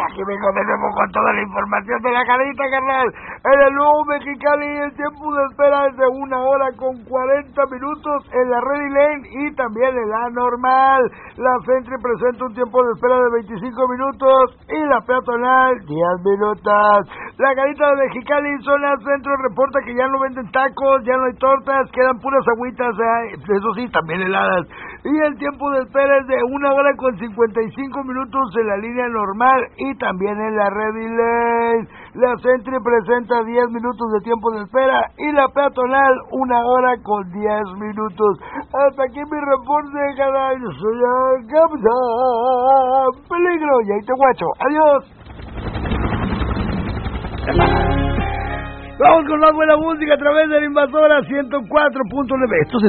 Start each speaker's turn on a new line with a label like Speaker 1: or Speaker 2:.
Speaker 1: aquí vengo de nuevo con toda la información de la carita, carnal. En el nuevo Mexicali el tiempo de espera es de 1 hora con 40 minutos en la Ready Lane y también en la normal. La Sentry presenta un tiempo de espera de 25 minutos y la peatonal 10 minutos. La carita de Mexicali, zona centro, reporta que ya no venden tacos, ya no hay tortas, quedan puras agüitas, eso sí, también heladas. Y el tiempo de espera es de 1 hora con 55 minutos en la línea normal y también en la Ready Lane. La Sentry presenta 10 minutos de tiempo de espera y la peatonal 1 hora con 10 minutos. Hasta aquí mi reporte, canal. Yo soy el Capitán Peligro y ahí te guacho. Adiós. Vamos con más buena música a través de la Invasora 104.9. Esto